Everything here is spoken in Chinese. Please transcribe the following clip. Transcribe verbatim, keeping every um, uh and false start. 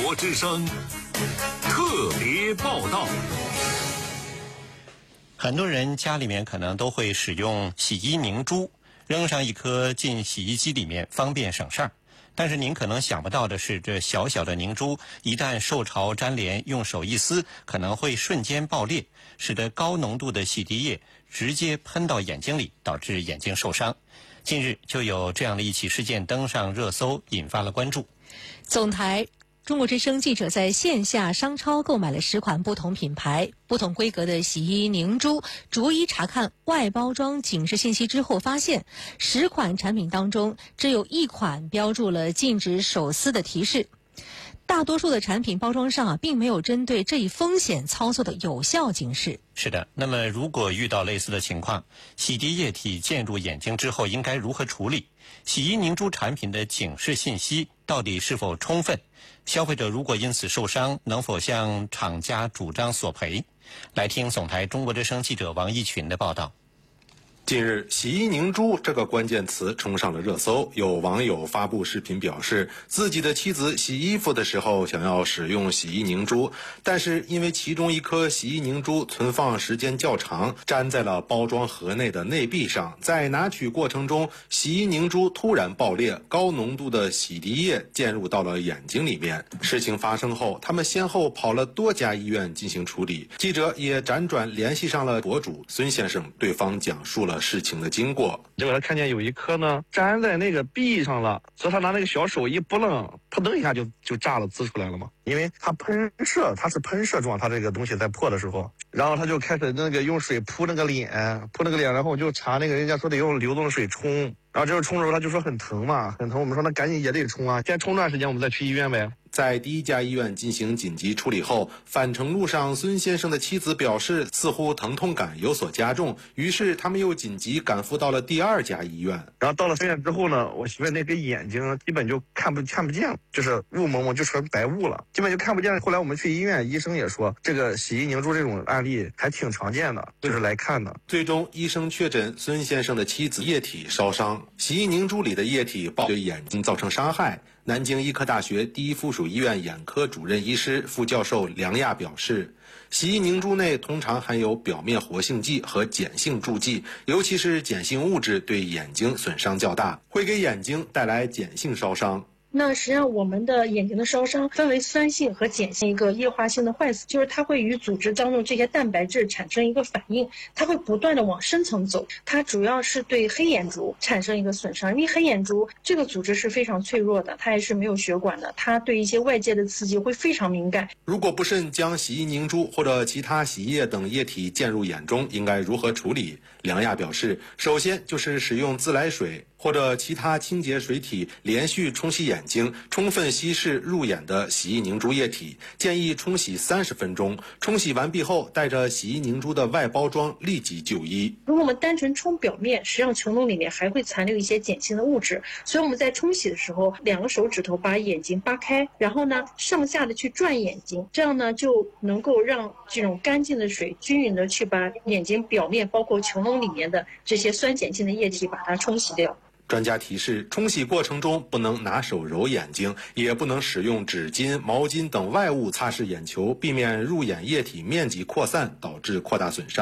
国之声特别报道。 很多人家里面可能都会使用洗衣凝珠，扔上一颗进洗衣机里面，方便省事儿。但是您可能想不到的是，这小小的凝珠一旦受潮粘连，用手一撕，可能会瞬间爆裂，使得高浓度的洗涤液直接喷到眼睛里，导致眼睛受伤。近日就有这样的一起事件登上热搜，引发了关注。 总台中国之声记者在线下商超购买了十款不同品牌、不同规格的洗衣凝珠，逐一查看外包装警示信息之后，发现十款产品当中只有一款标注了禁止手撕的提示。大多数的产品包装上啊，并没有针对这一风险操作的有效警示。 是的，那么如果遇到类似的情况，洗涤液体溅入眼睛之后应该如何处理？洗衣凝珠产品的警示信息到底是否充分？消费者如果因此受伤，能否向厂家主张索赔？来听总台中国之声记者王一群的报道。 近日，洗衣凝珠这个关键词冲上了热搜，有网友发布视频表示，自己的妻子洗衣服的时候想要使用洗衣凝珠，但是因为其中一颗洗衣凝珠存放时间较长，粘在了包装盒内的内壁上，在拿取过程中，洗衣凝珠突然爆裂，高浓度的洗涤液溅入到了眼睛里面。事情发生后，他们先后跑了多家医院进行处理，记者也辗转联系上了博主孙先生，对方讲述了事情的经过。 结果他看见有一颗呢粘在那个壁上了，所以他拿那个小手一拨楞，扑腾一下就就炸了，滋出来了嘛。因为它喷射，它是喷射状，它这个东西在破的时候，然后他就开始那个用水扑那个脸，扑那个脸，然后就查那个人家说得用流动水冲，然后这个冲的时候他就说很疼嘛，很疼。我们说那赶紧也得冲啊，先冲段时间我们再去医院呗。 在第一家医院进行紧急处理后，返程路上，孙先生的妻子表示似乎疼痛感有所加重，于是他们又紧急赶赴到了第二家医院。 然后到了医院之后呢，我媳妇那个眼睛基本就看不看不见了，就是雾蒙蒙，就成白雾了，基本就看不见了。后来我们去医院，医生也说这个洗衣凝珠这种案例还挺常见的，就是来看的。 最终医生确诊孙先生的妻子液体烧伤，洗衣凝珠里的液体爆对眼睛造成伤害。南京医科大学第一附属医院眼科主任医师、副教授梁亚表示，洗衣凝珠内通常含有表面活性剂和碱性助剂，尤其是碱性物质对眼睛损伤较大，会给眼睛带来碱性烧伤。 那实际上我们的眼睛的烧伤分为酸性和碱性一个液化性的坏死，就是它会与组织当中这些蛋白质产生一个反应，它会不断的往深层走，它主要是对黑眼珠产生一个损伤，因为黑眼珠这个组织是非常脆弱的，它也是没有血管的，它对一些外界的刺激会非常敏感。 如果不慎将洗衣凝珠或者其他洗衣液等液体溅入眼中，应该如何处理？梁亚表示，首先就是使用自来水或者其他清洁水体连续冲洗眼睛，充分稀释入眼的洗衣凝珠液体，建议冲洗三十分钟。冲洗完毕后，带着洗衣凝珠的外包装立即就医。 如果我们单纯冲表面，实际上穹窿里面还会残留一些碱性的物质，所以我们在冲洗的时候，两个手指头把眼睛扒开，然后呢上下的去转眼睛，这样呢就能够让这种干净的水均匀的去把眼睛表面包括穹窿里面的这些酸碱性的液体把它冲洗掉。 专家提示，冲洗过程中不能拿手揉眼睛，也不能使用纸巾、毛巾等外物擦拭眼球，避免入眼液体面积扩散，导致扩大损伤。